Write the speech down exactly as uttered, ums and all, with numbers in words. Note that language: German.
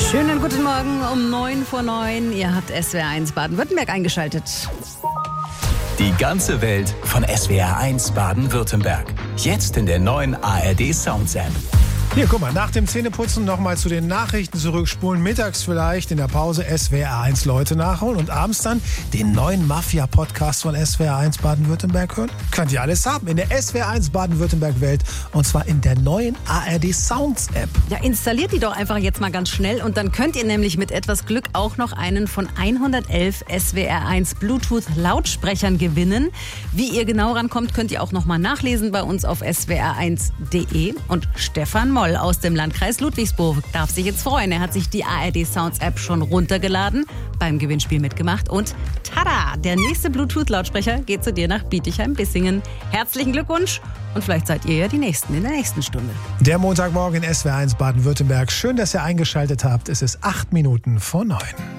Schönen guten Morgen um neun vor neun. Ihr habt S W R eins Baden-Württemberg eingeschaltet. Die ganze Welt von S W R eins Baden-Württemberg. Jetzt in der neuen A R D Sounds App. Hier, guck mal, nach dem Zähneputzen nochmal zu den Nachrichten zurückspulen. Mittags vielleicht in der Pause S W R eins Leute nachholen und abends dann den neuen Mafia-Podcast von S W R eins Baden-Württemberg hören. Könnt ihr alles haben in der S W R eins Baden-Württemberg-Welt und zwar in der neuen A R D Sounds App. Ja, installiert die doch einfach jetzt mal ganz schnell und dann könnt ihr nämlich mit etwas Glück auch noch einen von hundertelf S W R eins Bluetooth-Lautsprechern gewinnen. Wie ihr genau rankommt, könnt ihr auch nochmal nachlesen bei uns auf s w r eins punkt d e. Und Stefan Moll aus dem Landkreis Ludwigsburg darf sich jetzt freuen. Er hat sich die A R D Sounds App schon runtergeladen, beim Gewinnspiel mitgemacht und tada, der nächste Bluetooth-Lautsprecher geht zu dir nach Bietigheim-Bissingen. Herzlichen Glückwunsch und vielleicht seid ihr ja die Nächsten in der nächsten Stunde. Der Montagmorgen in S W R eins Baden-Württemberg. Schön, dass ihr eingeschaltet habt. Es ist acht Minuten vor neun.